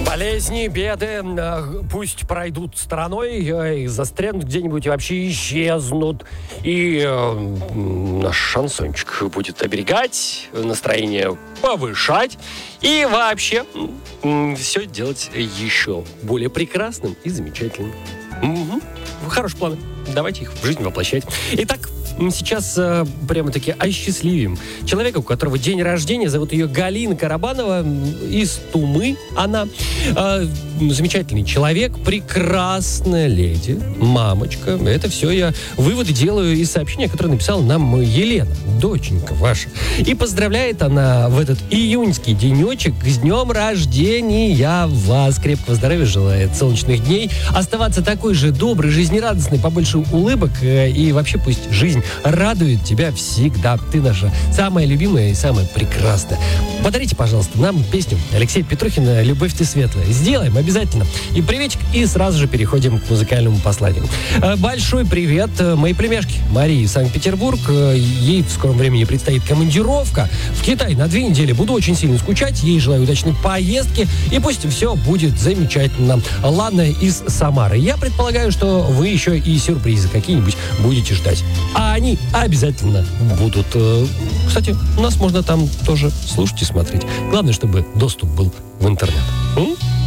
Болезни, беды, пусть пройдут стороной, застрянут где-нибудь и вообще исчезнут. И наш шансончик будет оберегать, настроение повышать и вообще все делать еще более прекрасным и замечательным. Хорошие планы. Давайте их в жизнь воплощать. Итак, сейчас прямо-таки осчастливим человека, у которого день рождения. Зовут ее Галина Карабанова. Из Тумы она. Замечательный человек, прекрасная леди, мамочка. Это все я выводы делаю из сообщения, которое написала нам Елена, доченька ваша. И поздравляет она в этот июньский денечек с днем рождения вас. Крепкого здоровья желает, солнечных дней. Оставаться такой же добрый, жизнерадостный, побольше улыбок. И вообще пусть жизнь радует тебя всегда. Ты наша самая любимая и самая прекрасная. Подарите, пожалуйста, нам песню Алексея Петрухина «Любовь ты светлая». Сделаем обязательно. И приветик, и сразу же переходим к музыкальному посланию. Большой привет моей племяшке Марии из Санкт-Петербург. Ей в скором времени предстоит командировка в Китай на 2 недели. Буду очень сильно скучать. Ей желаю удачной поездки. И пусть все будет замечательно. Лана из Самары. Я предполагаю, что вы еще и сюрпризы какие-нибудь будете ждать. А они обязательно будут. Кстати, нас можно там тоже слушать и смотреть. Главное, чтобы доступ был в интернет.